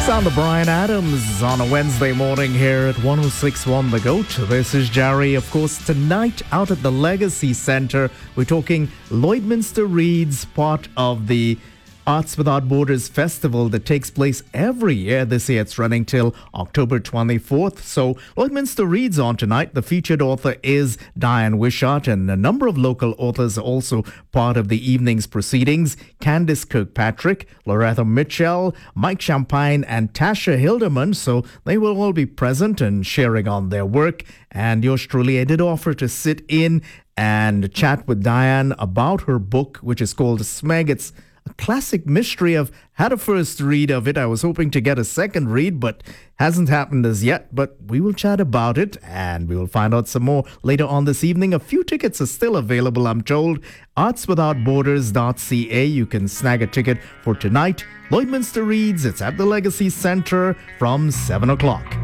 Sound of Brian Adams on a Wednesday morning here at 106.1 The Goat. This is Jerry. Of course, tonight out at the Legacy Centre, we're talking Lloydminster Reads, part of the Arts Without Borders festival that takes place every year. This year it's running till October 24th. So Lloydminster Reads on tonight. The featured author is Diane Wishart, and a number of local authors are also part of the evening's proceedings. Candice Kirkpatrick, Loretha Mitchell, Mike Champagne and Tasha Hilderman. So they will all be present and sharing on their work. And yours truly, I did offer to sit in and chat with Diane about her book, which is called Smeg. It's a classic mystery. I've had a first read of it. I was hoping to get a second read, but hasn't happened as yet. But we will chat about it, and we will find out some more later on this evening. A few tickets are still available, I'm told. artswithoutborders.ca. You can snag a ticket for tonight. Lloydminster Reads. It's at the Legacy Centre from 7 o'clock.